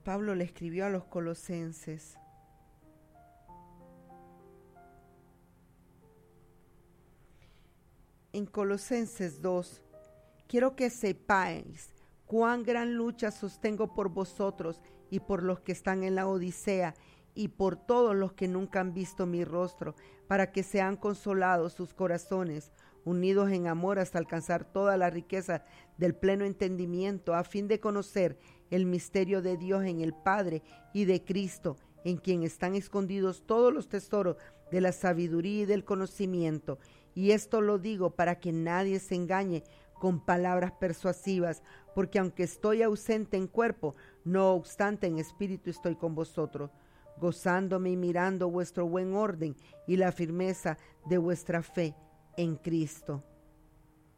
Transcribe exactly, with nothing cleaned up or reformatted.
Pablo le escribió a los colosenses. En Colosenses dos, quiero que sepáis cuán gran lucha sostengo por vosotros y por los que están en la Odisea y por todos los que nunca han visto mi rostro, para que sean consolados sus corazones, unidos en amor hasta alcanzar toda la riqueza del pleno entendimiento, a fin de conocer el misterio de Dios en el Padre y de Cristo, en quien están escondidos todos los tesoros de la sabiduría y del conocimiento. Y esto lo digo para que nadie se engañe con palabras persuasivas, porque aunque estoy ausente en cuerpo, no obstante en espíritu estoy con vosotros, gozándome y mirando vuestro buen orden y la firmeza de vuestra fe en Cristo.